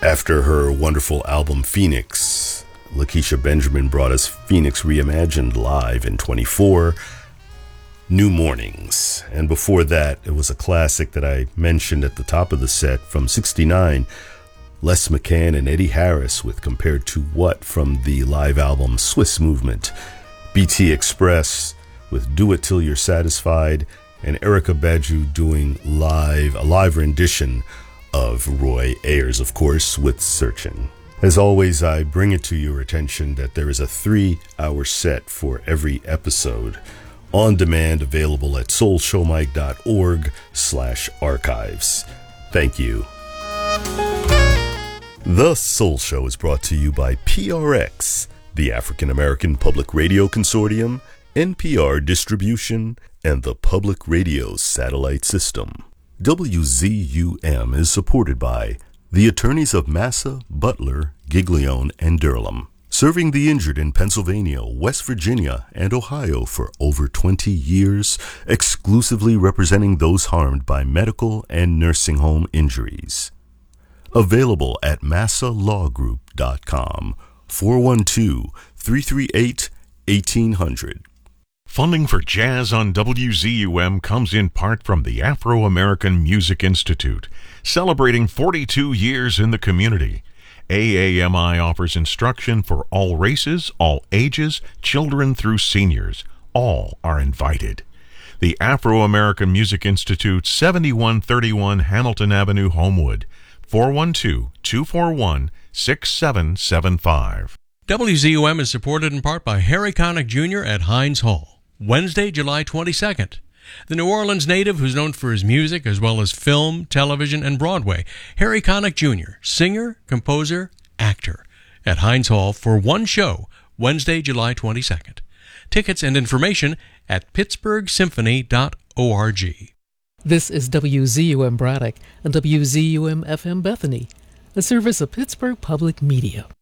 After her wonderful album Phoenix, Lakeisha Benjamin brought us Phoenix Reimagined live in 24, New Mornings. And before that, it was a classic that I mentioned at the top of the set from 69, Les McCann and Eddie Harris with Compared to What from the live album Swiss Movement. BT Express with Do It Till You're Satisfied, and Erykah Badu doing a live rendition of Roy Ayers, of course, with Searchin'. As always, I bring it to your attention that there is a 3-hour set for every episode on demand available at soulshowmike.org/archives. Thank you. The Soul Show is brought to you by PRX, the African American Public Radio Consortium, NPR Distribution, and the Public Radio Satellite System. WZUM is supported by the attorneys of Massa, Butler, Giglione, and Durham, serving the injured in Pennsylvania, West Virginia, and Ohio for over 20 years, exclusively representing those harmed by medical and nursing home injuries. Available at massalawgroup.com, 412-338-1800. Funding for Jazz on WZUM comes in part from the Afro-American Music Institute, celebrating 42 years in the community. AAMI offers instruction for all races, all ages, children through seniors. All are invited. The Afro-American Music Institute, 7131 Hamilton Avenue, Homewood, 412-241-6775. WZUM is supported in part by Harry Connick Jr. at Heinz Hall. Wednesday, July 22nd. The New Orleans native who's known for his music as well as film, television, and Broadway, Harry Connick Jr., singer, composer, actor, at Heinz Hall for one show, Wednesday, July 22nd. Tickets and information at pittsburghsymphony.org. This is WZUM Braddock and WZUM FM Bethany, a service of Pittsburgh Public Media.